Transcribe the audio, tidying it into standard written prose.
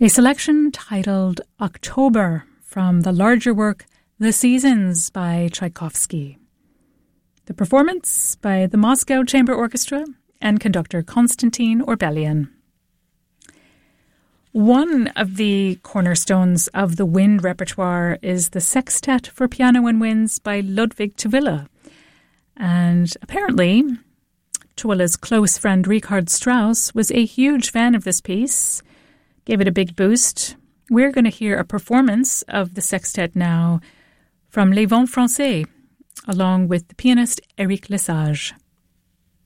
A selection titled October from the larger work The Seasons by Tchaikovsky. The performance by the Moscow Chamber Orchestra and conductor Konstantin Orbelian. One of the cornerstones of the wind repertoire is the Sextet for Piano and Winds by Ludwig Tawila. And apparently, Tawila's close friend Richard Strauss was a huge fan of this piece, gave it a big boost. We're going to hear a performance of the sextet now from Les Vents Français, along with the pianist Éric Lesage.